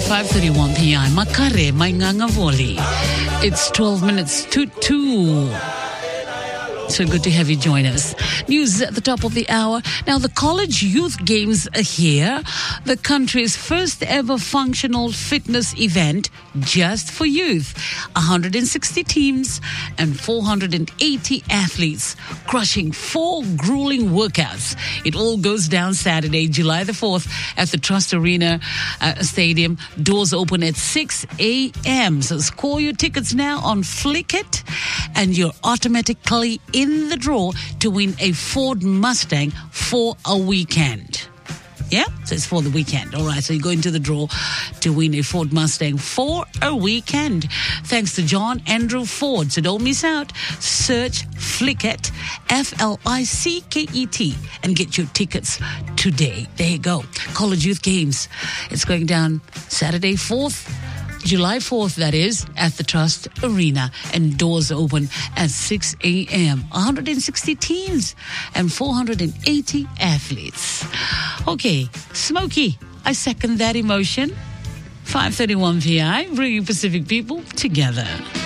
5:31 p.m. Makare, Maingangavoli. It's 12 minutes to 2. So good to have you join us. News at the top of the hour. Now, the College Youth Games are here. The country's first ever functional fitness event just for youth. 160 teams and 480 athletes crushing 4 grueling workouts. It all goes down Saturday, July the 4th at the Trust Arena Stadium. Doors open at 6 a.m. So score your tickets now on Flickit and you're automatically in the draw to win a Ford Mustang for a weekend. Yeah? So it's for the weekend. All right. So you go into the draw to win a Ford Mustang for a weekend. Thanks to John Andrew Ford. So don't miss out. Search Flickit, Flicket, and get your tickets today. There you go. College Youth Games. It's going down Saturday, July 4th, that is, at the Trust Arena. And doors open at 6 a.m. 160 teams and 480 athletes. Okay, Smokey, I second that emotion. 5:31 p.m. bringing Pacific people together.